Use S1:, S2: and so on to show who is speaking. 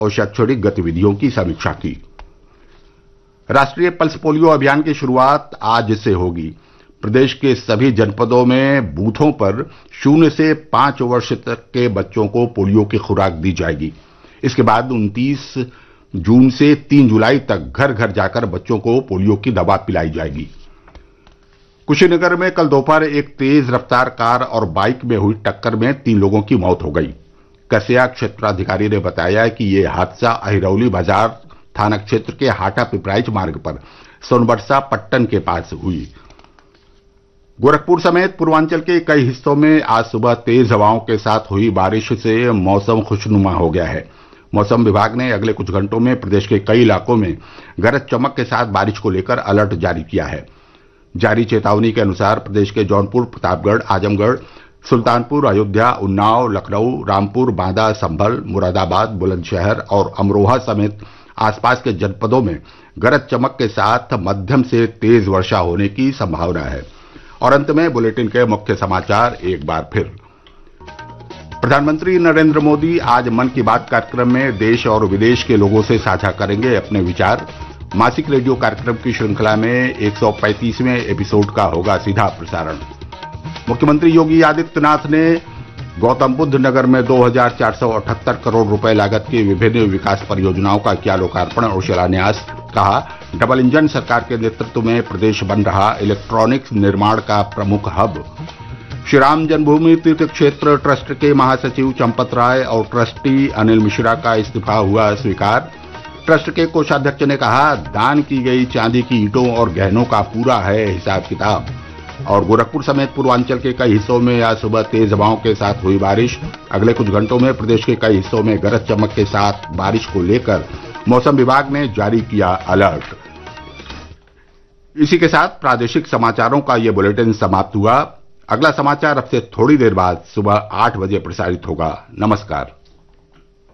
S1: और शैक्षणिक गतिविधियों की समीक्षा की। राष्ट्रीय पल्स पोलियो अभियान की शुरुआत आज से होगी। प्रदेश के सभी जनपदों में बूथों पर 0 से 5 वर्ष तक के बच्चों को पोलियो की खुराक दी जाएगी। इसके बाद 29 जून से 3 जुलाई तक घर घर जाकर बच्चों को पोलियो की दवा पिलाई जाएगी। कुशीनगर में कल दोपहर एक तेज रफ्तार कार और बाइक में हुई टक्कर में 3 लोगों की मौत हो गई। कसिया क्षेत्राधिकारी ने बताया कि ये हादसा अहिरौली बाजार थाना क्षेत्र के हाटा पिपराइच मार्ग पर सोनबरसा पट्टन के पास हुई। गोरखपुर समेत पूर्वांचल के कई हिस्सों में आज सुबह तेज हवाओं के साथ हुई बारिश से मौसम खुशनुमा हो गया है। मौसम विभाग ने अगले कुछ घंटों में प्रदेश के कई इलाकों में गरज चमक के साथ बारिश को लेकर अलर्ट जारी किया है। जारी चेतावनी के अनुसार प्रदेश के जौनपुर, प्रतापगढ़, आजमगढ़, सुल्तानपुर, अयोध्या, उन्नाव, लखनऊ, रामपुर, बांदा, संभल, मुरादाबाद, बुलंदशहर और अमरोहा समेत आसपास के जनपदों में गरज चमक के साथ मध्यम से तेज वर्षा होने की संभावना है। और अंत में बुलेटिन के मुख्य समाचार एक बार फिर। प्रधानमंत्री नरेंद्र मोदी आज मन की बात कार्यक्रम में देश और विदेश के लोगों से साझा करेंगे अपने विचार। मासिक रेडियो कार्यक्रम की श्रृंखला में 135वें एपिसोड का होगा सीधा प्रसारण। मुख्यमंत्री योगी आदित्यनाथ ने गौतम बुद्ध नगर में 2478 करोड़ रुपए लागत की विभिन्न विकास परियोजनाओं का किया लोकार्पण और शिलान्यास। कहा, डबल इंजन सरकार के नेतृत्व में प्रदेश बन रहा इलेक्ट्रॉनिक्स निर्माण का प्रमुख हब। श्री राम जन्मभूमि तीर्थ क्षेत्र ट्रस्ट के महासचिव चंपत राय और ट्रस्टी अनिल मिश्रा का इस्तीफा हुआ स्वीकार। ट्रस्ट के कोषाध्यक्ष ने कहा, दान की गई चांदी की ईंटों और गहनों का पूरा है हिसाब किताब। और गोरखपुर समेत पूर्वांचल के कई हिस्सों में आज सुबह तेज हवाओं के साथ हुई बारिश। अगले कुछ घंटों में प्रदेश के कई हिस्सों में गरज चमक के साथ बारिश को लेकर मौसम विभाग ने जारी किया अलर्ट। इसी के साथ प्रादेशिक समाचारों का ये बुलेटिन समाप्त हुआ। अगला समाचार अब से थोड़ी देर बाद सुबह 8 बजे प्रसारित होगा। नमस्कार।